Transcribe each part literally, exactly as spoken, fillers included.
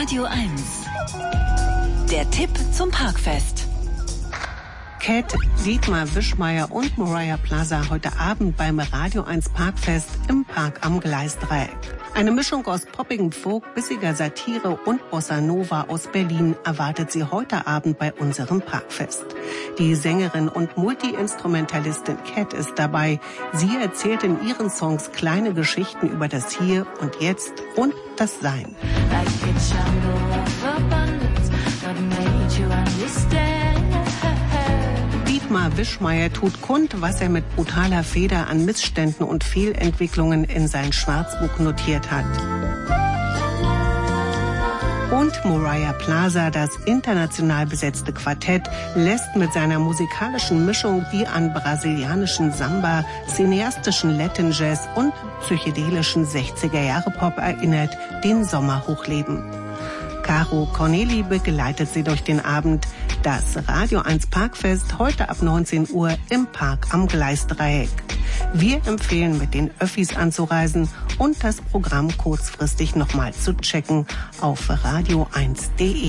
Radio eins. Der Tipp zum Parkfest. Cat, Dietmar Wischmeyer und Mariah Plaza heute Abend beim Radio eins Parkfest im Park am Gleisdreieck. Eine Mischung aus poppigem Folk, bissiger Satire und Bossa Nova aus Berlin erwartet Sie heute Abend bei unserem Parkfest. Die Sängerin und Multi-Instrumentalistin Cat ist dabei. Sie erzählt in ihren Songs kleine Geschichten über das Hier und Jetzt und das Sein. Dietmar Wischmeyer tut kund, was er mit brutaler Feder an Missständen und Fehlentwicklungen in sein Schwarzbuch notiert hat. Und Mariah Plaza, das international besetzte Quartett, lässt mit seiner musikalischen Mischung, die an brasilianischen Samba, cineastischen Latin Jazz und psychedelischen sechziger-Jahre-Pop erinnert, den Sommer hochleben. Caro Corneli begleitet Sie durch den Abend. Das Radio eins Parkfest heute ab neunzehn Uhr im Park am Gleisdreieck. Wir empfehlen, mit den Öffis anzureisen und das Programm kurzfristig nochmal zu checken auf radio eins punkt de.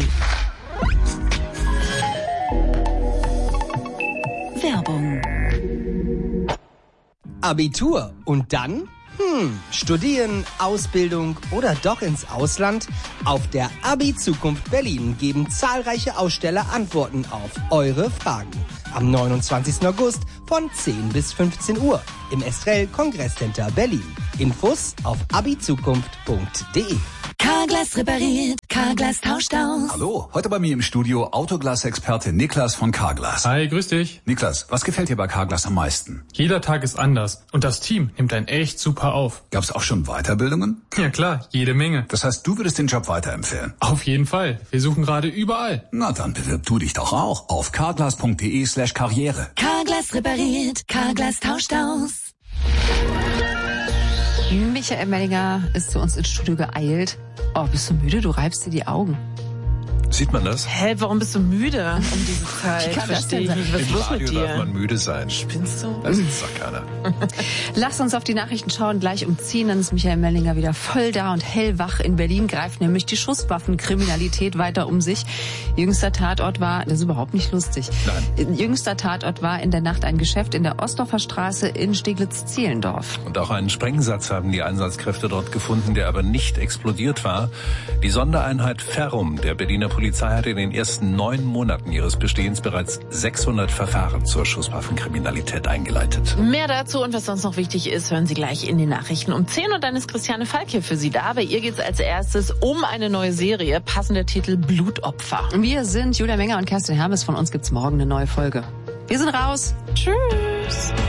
Werbung. Abitur und dann? Hm, studieren, Ausbildung oder doch ins Ausland? Auf der Abi-Zukunft Berlin geben zahlreiche Aussteller Antworten auf eure Fragen. Am neunundzwanzigsten August von zehn bis fünfzehn Uhr im Estrell Kongresscenter Berlin. Infos auf abizukunft punkt de. Carglass repariert, Carglass tauscht aus. Hallo, heute bei mir im Studio Autoglas-Experte Niklas von Carglass. Hi, grüß dich. Niklas, was gefällt dir bei Carglass am meisten? Jeder Tag ist anders und das Team nimmt einen echt super auf. Gab's auch schon Weiterbildungen? Ja klar, jede Menge. Das heißt, du würdest den Job weiterempfehlen? Auf jeden Fall. Wir suchen gerade überall. Na, dann bewirb du dich doch auch auf carglass punkt de slash karriere. Carglass repariert, Carglass tauscht aus. Michael Mellinger ist zu uns ins Studio geeilt. Oh, bist du müde? Du reibst dir die Augen. Sieht man das? Hä, warum bist du müde um diese Zeit? Wie kann das Verstehe ich denn nicht. Was ist Im los Radio mit dir? darf man müde sein. Spinnst du? Das ist doch keiner. Lass uns auf die Nachrichten schauen. Gleich um zehn, dann ist Michael Mellinger wieder voll da und hellwach. In Berlin greift nämlich die Schusswaffenkriminalität weiter um sich. Jüngster Tatort war, das ist überhaupt nicht lustig. Nein. Jüngster Tatort war in der Nacht ein Geschäft in der Ostdorfer Straße in Steglitz-Zehlendorf. Und auch einen Sprengsatz haben die Einsatzkräfte dort gefunden, der aber nicht explodiert war. Die Sondereinheit Ferrum der Berliner Polizei hatte in den ersten neun Monaten ihres Bestehens bereits sechshundert Verfahren zur Schusswaffenkriminalität eingeleitet. Mehr dazu und was sonst noch wichtig ist, hören Sie gleich in den Nachrichten um zehn. Und dann ist Christiane Falk hier für Sie da. Bei ihr geht es als erstes um eine neue Serie. Passender Titel Blutopfer. Wir sind Julia Menger und Kerstin Hermes. Von uns gibt's morgen eine neue Folge. Wir sind raus. Tschüss.